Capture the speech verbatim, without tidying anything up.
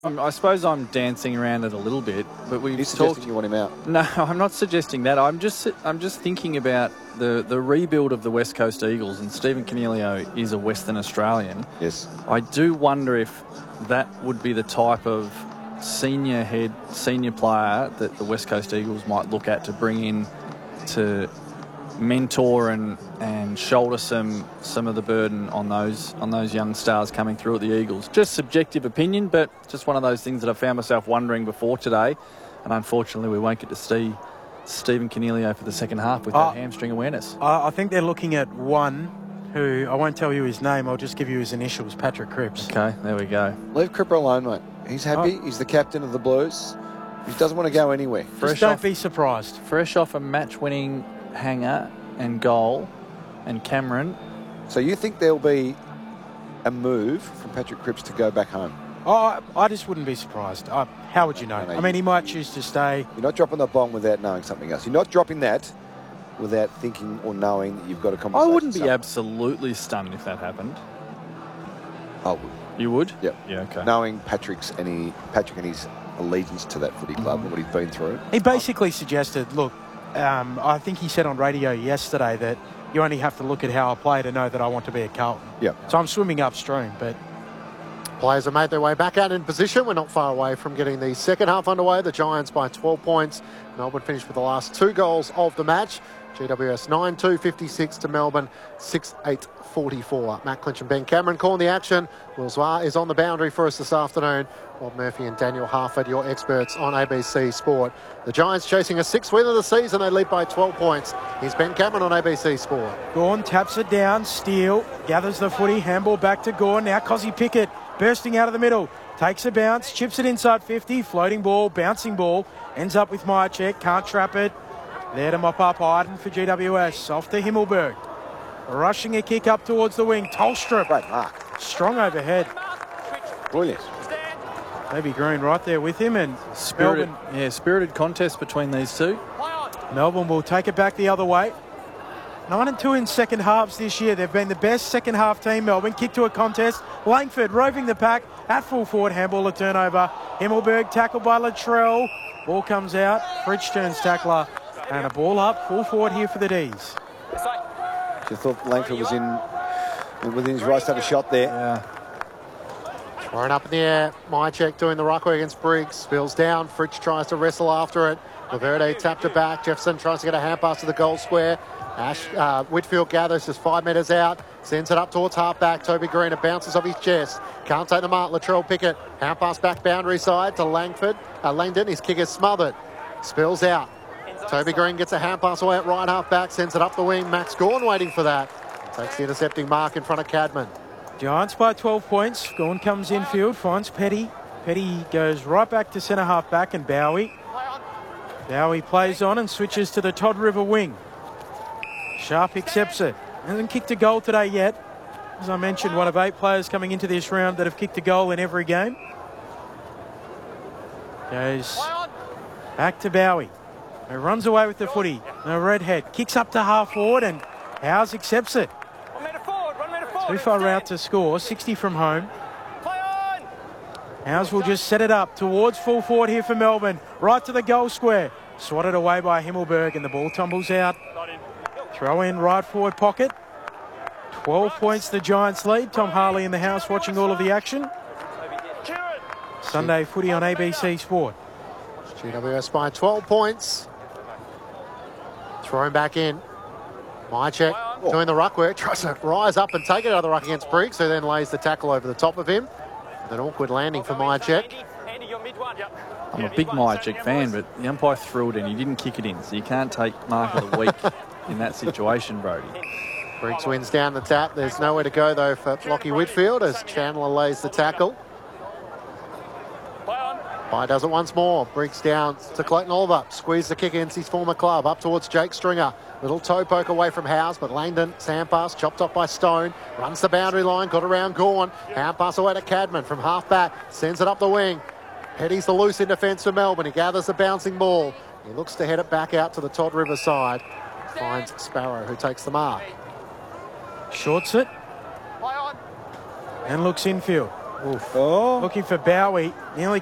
Um, I suppose I'm dancing around it a little bit, but we've You're talked. suggesting you want him out? No, I'm not suggesting that. I'm just I'm just thinking about the, the rebuild of the West Coast Eagles, and Stephen Coniglio is a Western Australian. Yes. I do wonder if that would be the type of senior head, senior player that the West Coast Eagles might look at to bring in to mentor and, and shoulder some some of the burden on those on those young stars coming through at the Eagles. Just subjective opinion, but just one of those things that I found myself wondering before today, and unfortunately we won't get to see Stephen Coniglio for the second half with uh, that hamstring awareness. I think they're looking at one who, I won't tell you his name, I'll just give you his initials, Patrick Cripps. Okay, there we go. Leave Cripper alone, mate. He's happy. Oh. He's the captain of the Blues. He doesn't want to go anywhere. Fresh just don't off, be surprised. Fresh off a match-winning hanger and goal, and Cameron. So you think there'll be a move from Patrick Cripps to go back home? Oh, I, I just wouldn't be surprised. Uh, how would you know? No, no, I mean, he might choose to stay. You're not dropping the bomb without knowing something else. You're not dropping that without thinking or knowing that you've got a conversation. I wouldn't be absolutely stunned if that happened. I would. You would? Yep. Yeah, okay. Knowing Patrick's any Patrick and his allegiance to that footy club mm. and what he's been through. He basically suggested, look, Um, I think he said on radio yesterday that you only have to look at how I play to know that I want to be at Carlton. Yeah. So I'm swimming upstream, but players have made their way back out in position. We're not far away from getting the second half underway. The Giants by twelve points. Melbourne finished with the last two goals of the match. G W S nine two fifty-six to Melbourne six eight forty-four. Matt Clinch and Ben Cameron calling the action. Will Zwar is on the boundary for us this afternoon. Rob Murphy and Daniel Harford, your experts on A B C Sport. The Giants chasing a sixth win of the season. They lead by twelve points. Here's Ben Cameron on A B C Sport. Gawn taps it down. Steele gathers the footy. Handball back to Gawn. Now Cozzy Pickett bursting out of the middle. Takes a bounce. Chips it inside fifty. Floating ball. Bouncing ball. Ends up with Myercheck. Can't trap it. There to mop up Iden for G W S. Off to Himmelberg. Rushing a kick up towards the wing. Tolstrup. Great mark. Strong overhead. Brilliant. Maybe Green right there with him, and spirited, Melbourne. Yeah, spirited contest between these two. Melbourne will take it back the other way. Nine and two in second halves this year. They've been the best second half team. Melbourne kick to a contest. Langford roving the pack at full forward. Handball a turnover. Himmelberg tackled by Latrell. Ball comes out. Fridge turns tackler, and a ball up full forward here for the D's. You thought Langford was in within his right to have a shot there. Yeah. Thrown up in the air. Myercheck doing the ruck against Briggs. Spills down. Fritsch tries to wrestle after it. Laverde tapped it back. Jefferson tries to get a hand pass to the goal square. Ash uh, Whitfield gathers just five metres out. Sends it up towards half-back. Toby Green. It bounces off his chest. Can't take the mark. Latrell Pickett. Hand pass back boundary side to Langford. Uh, Langdon. His kick is smothered. Spills out. Toby Green gets a hand pass away at right half-back. Sends it up the wing. Max Gawn waiting for that. Takes the intercepting mark in front of Cadman. Giants by twelve points. Gawn comes infield, finds Petty. Petty goes right back to centre half back, and Bowie. Bowie plays on and switches to the Todd River wing. Sharp accepts it. Hasn't kicked a goal today yet. As I mentioned, one of eight players coming into this round that have kicked a goal in every game. Goes back to Bowie. He runs away with the footy. No redhead. Kicks up to half forward, and Howes accepts it. Too far out to score, sixty from home. Howes will just set it up towards full forward here for Melbourne. Right to the goal square. Swatted away by Himmelberg, and the ball tumbles out. Throw in right forward pocket. twelve points the Giants lead. Tom Harley in the house watching all of the action. Sunday footy on A B C Sport. G W S by twelve points. Thrown back in. Myercheck oh. doing the ruck work. Tries to rise up and take it out of the ruck against Briggs, who then lays the tackle over the top of him. An awkward landing for Myercheck. I'm a big Myercheck fan, but the umpire threw it in. He didn't kick it in, so you can't take mark of the week in that situation, Brody. Briggs wins down the tap. There's nowhere to go, though, for Lockie Whitfield as Chandler lays the tackle. Pye does it once more. Briggs down to Clayton Oliver. Squeeze the kick against his former club. Up towards Jake Stringer. Little toe poke away from Howes, but Langdon, sand pass, chopped off by Stone. Runs the boundary line, got around Gawn. Hand pass away to Cadman from half back. Sends it up the wing. Petty's the loose in defence for Melbourne. He gathers the bouncing ball. He looks to head it back out to the Todd River side. Finds Sparrow, who takes the mark. Shorts it. And looks infield. Oh. Looking for Bowie. Nearly